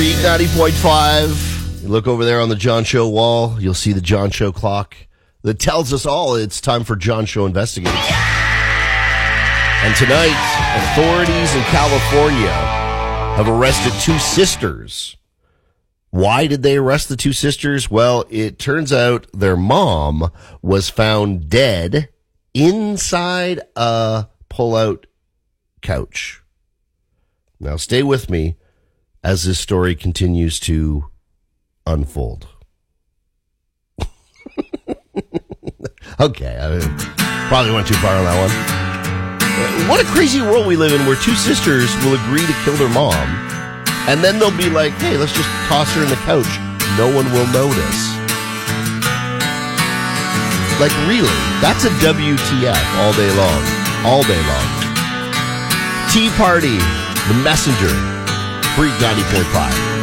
Freak 90.5. You look over there on the John Show wall, you'll see the John Show clock that tells us all it's time for John Show Investigates. And tonight, authorities in California have arrested two sisters. Why did they arrest the two sisters? Well, it turns out their mom was found dead inside a pull-out couch. Now, stay with me as this story continues to unfold. Okay, I probably went too far on that one. What a crazy world we live in where two sisters will agree to kill their mom, and then they'll be like, hey, let's just toss her in the couch. No one will notice. Like, really? That's a WTF all day long. All day long. Tea Party, The Messenger, Freak 90.5.